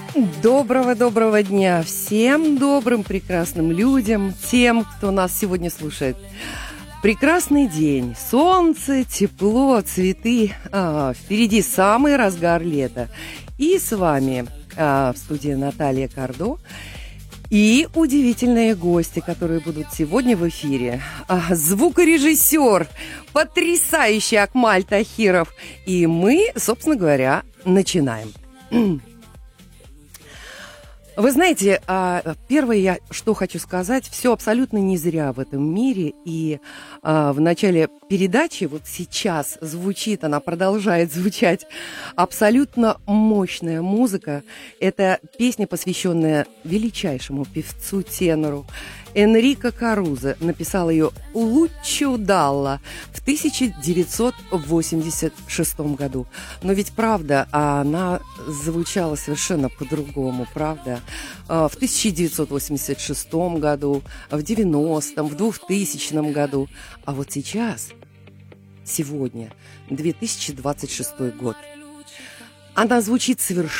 Доброго дня всем добрым, прекрасным людям, тем, кто нас сегодня слушает. Прекрасный день, солнце, тепло, цветы. Впереди самый разгар лета. И с вами в студии Наталья Кардо и удивительные гости, которые будут сегодня в эфире. Звукорежиссер, потрясающий Акмаль Тахиров. И мы, собственно говоря, начинаем. Вы знаете, первое, я что хочу сказать, все абсолютно не зря в этом мире. И в начале передачи, вот сейчас звучит, она продолжает звучать, абсолютно мощная музыка. Это песня, посвященная величайшему певцу-тенору. Энрико Карузо написал ее «Луччо Далла» в 1986 году. Но ведь правда, она звучала совершенно по-другому, правда? В 1986 году, в 90-м, в 2000 году. А вот сейчас, сегодня, 2026 год, она звучит совершенно